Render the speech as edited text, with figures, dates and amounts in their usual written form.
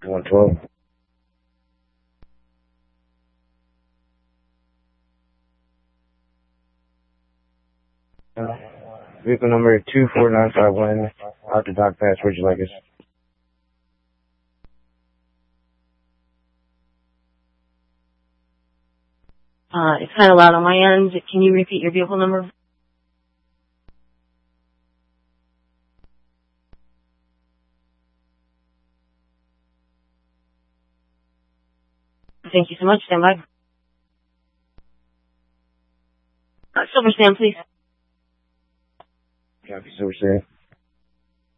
112. Vehicle number 24951, out the dock pass, where'd you like us? It's kind of loud on my end. Can you repeat your vehicle number? Thank you so much. Stand by. Silver Sand, please. Copy, Silver Sand.